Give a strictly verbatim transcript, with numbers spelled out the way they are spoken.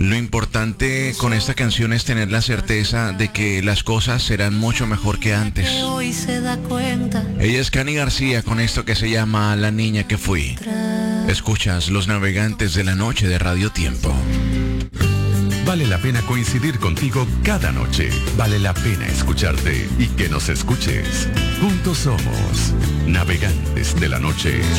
Lo importante con esta canción es tener la certeza de que las cosas serán mucho mejor que antes. Ella es Cani García con esto que se llama La Niña que Fui. Escuchas Los Navegantes de la Noche de Radio Tiempo. Vale la pena coincidir contigo cada noche. Vale la pena escucharte y que nos escuches. Juntos somos Navegantes de la Noche.